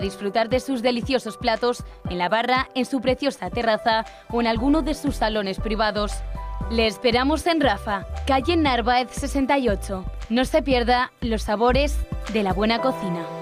disfrutar de sus deliciosos platos en la barra, en su preciosa terraza o en alguno de sus salones privados. Le esperamos en Rafa, calle Narváez 68. No se pierda los sabores de la buena cocina.